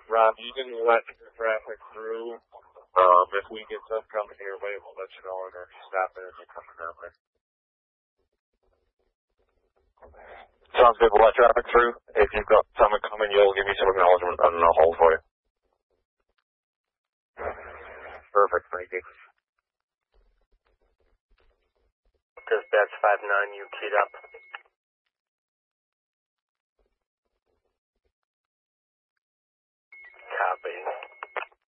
Rob, you can let your traffic through. If we get some coming your way, we'll let you know when they're stopping and they're coming that way. Sounds good. We'll let traffic through. If you've got someone coming, you'll give me some acknowledgement and I'll hold for you. Perfect. Thank you. Dispatch 5-9, you keyed up.